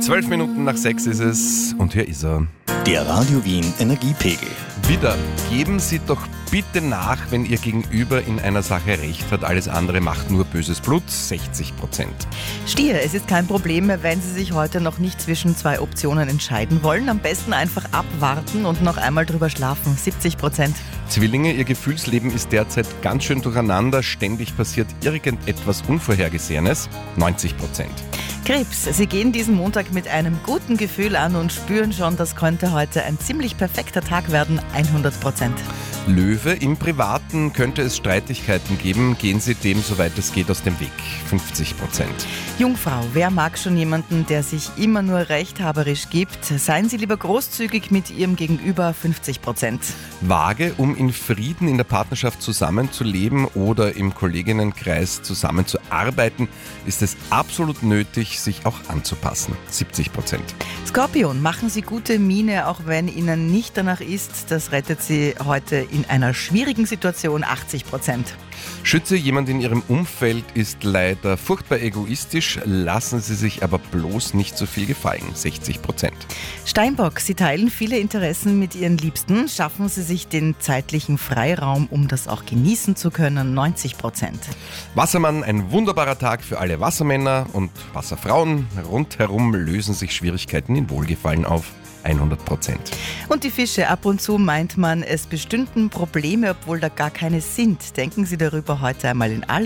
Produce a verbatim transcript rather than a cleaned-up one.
Zwölf Minuten nach sechs ist es und hier ist er. Der Radio Wien Energiepegel. Wieder, geben Sie doch bitte nach, wenn Ihr Gegenüber in einer Sache recht hat. Alles andere macht nur böses Blut, sechzig Prozent. Stier, es ist kein Problem, wenn Sie sich heute noch nicht zwischen zwei Optionen entscheiden wollen. Am besten einfach abwarten und noch einmal drüber schlafen, siebzig Prozent. Zwillinge, Ihr Gefühlsleben ist derzeit ganz schön durcheinander. Ständig passiert irgendetwas Unvorhergesehenes, neunzig Prozent. Krebs, Sie gehen diesen Montag mit einem guten Gefühl an und spüren schon, das könnte heute ein ziemlich perfekter Tag werden, hundert Prozent. Löwe, im Privaten könnte es Streitigkeiten geben. Gehen Sie dem, soweit es geht, aus dem Weg, fünfzig Prozent. Jungfrau, wer mag schon jemanden, der sich immer nur rechthaberisch gibt? Seien Sie lieber großzügig mit Ihrem Gegenüber, fünfzig Prozent. Waage, um in Frieden in der Partnerschaft zusammenzuleben oder im Kolleginnenkreis zusammenzuarbeiten, ist es absolut nötig, sich auch anzupassen, siebzig Prozent. Skorpion, machen Sie gute Miene, auch wenn Ihnen nicht danach ist. Das rettet Sie heute in einer schwierigen Situation, achtzig Prozent. Schütze, jemand in Ihrem Umfeld ist leider furchtbar egoistisch, lassen Sie sich aber bloß nicht so viel gefallen, sechzig Prozent. Steinbock, Sie teilen viele Interessen mit Ihren Liebsten, schaffen Sie sich den zeitlichen Freiraum, um das auch genießen zu können, neunzig Prozent. Wassermann, ein wunderbarer Tag für alle Wassermänner und Wasserfrauen. Rundherum lösen sich Schwierigkeiten in Wohlgefallen auf, hundert Prozent. Und die Fische, ab und zu meint man, es bestünden Probleme, obwohl da gar keine sind. Denken Sie darüber heute einmal in aller